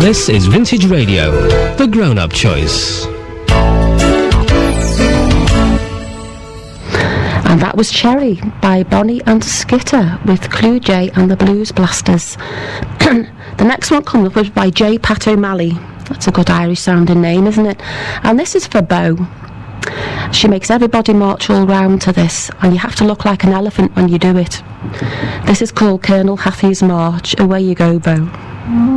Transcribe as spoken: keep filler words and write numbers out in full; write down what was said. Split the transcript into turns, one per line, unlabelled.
This is Vintage Radio, the grown-up choice.
And that was Cherry by Bonnie and Skitter with Clue J and the Blues Blasters. The next one coming up was by J. Pat O'Malley. That's a good Irish sounding name, isn't it? And this is for Bo. She makes everybody march all round to this, and you have to look like an elephant when you do it. This is called Colonel Hathie's March. Away you go, Bo.